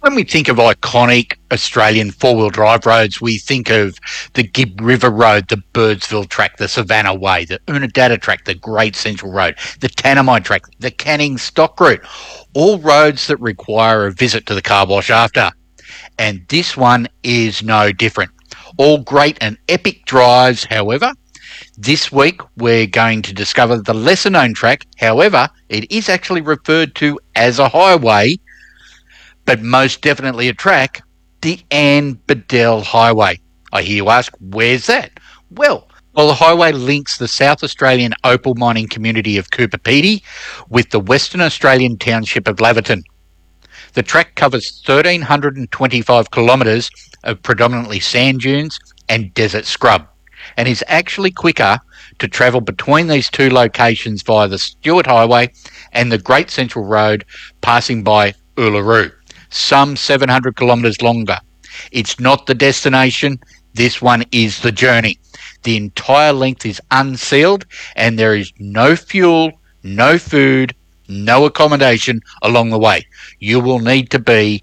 When we think of iconic Australian four-wheel drive roads, we think of the Gibb River Road, the Birdsville track, the Savannah Way, the Unadilla track, the Great Central Road, the Tanami track, the Canning Stock Route, all roads that require a visit to the car wash after. And this one is no different. All great and epic drives, however. This week we're going to discover the lesser-known track. However, it is actually referred to as a highway, but most definitely a track, the Ann Bedell Highway. I hear you ask, where's that? Well, the highway links the South Australian opal mining community of Cooper Pedy with the Western Australian township of Laverton. The track covers 1,325 kilometres of predominantly sand dunes and desert scrub, and is actually quicker to travel between these two locations via the Stewart Highway and the Great Central Road passing by Uluru, some 700 kilometres longer. It's not the destination, this one is the journey. The entire length is unsealed and there is no fuel, no food, no accommodation along the way. You will need to be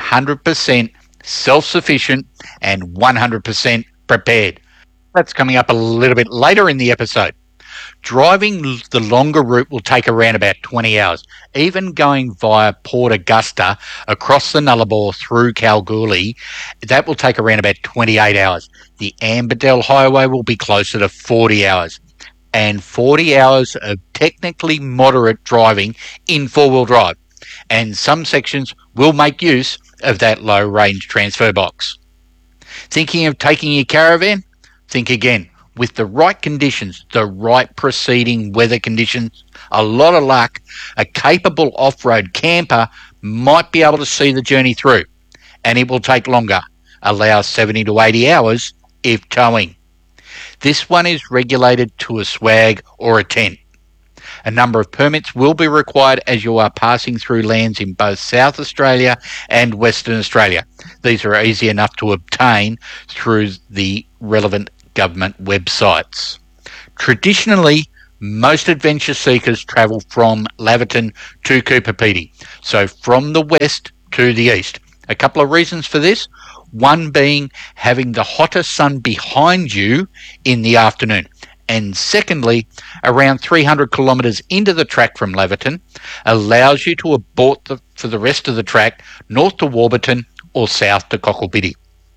100% self-sufficient and 100% prepared. That's coming up a little bit later in the episode. Driving the longer route will take around about 20 hours. Even going via Port Augusta across the Nullarbor through Kalgoorlie, that will take around about 28 hours. The Ann Bedell Highway will be closer to 40 hours. And 40 hours of technically moderate driving in four-wheel drive. And some sections will make use of that low-range transfer box. Thinking of taking your caravan? Think again. With the right conditions, the right preceding weather conditions, a lot of luck, a capable off-road camper might be able to see the journey through. And it will take longer. Allow 70 to 80 hours if towing. This one is regulated to a swag or a tent. A number of permits will be required as you are passing through lands in both South Australia and Western Australia. These are easy enough to obtain through the relevant government websites. Traditionally, most adventure seekers travel from Laverton to Cooper Pedy, so from the west to the east. A couple of reasons for this. One being having the hotter sun behind you in the afternoon. And secondly, around 300 kilometres into the track from Laverton allows you to abort for the rest of the track north to Warburton or south to Cocklebiddy.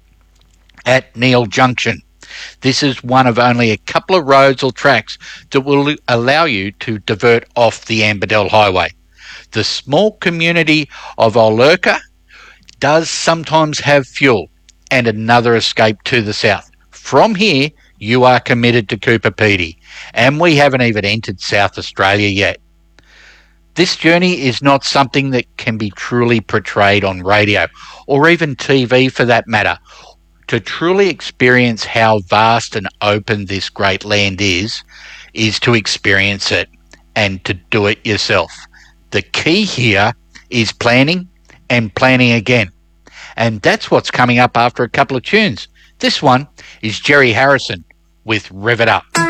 At Neale Junction, this is one of only a couple of roads or tracks that will allow you to divert off the Ann Bedell Highway. The small community of Olurka does sometimes have fuel and another escape to the south. From here, you are committed to Cooper Pedy, and we haven't even entered South Australia yet. This journey is not something that can be truly portrayed on radio, or even TV for that matter. To truly experience how vast and open this great land is to experience it and to do it yourself. The key here is planning and planning again. And that's what's coming up after a couple of tunes. This one is Jerry Harrison with Rev It Up.